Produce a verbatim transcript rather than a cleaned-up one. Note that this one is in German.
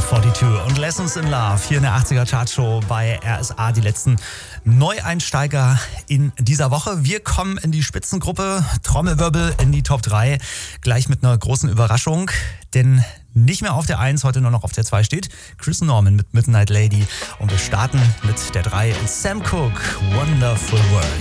zweiundvierzig und Lessons in Love hier in der achtziger Chartshow bei R S A, die letzten Neueinsteiger in dieser Woche. Wir kommen in die Spitzengruppe, Trommelwirbel in die Top drei, gleich mit einer großen Überraschung, denn nicht mehr auf der eins, heute nur noch auf der zwei steht Chris Norman mit Midnight Lady und wir starten mit der drei, Sam Cooke, Wonderful World.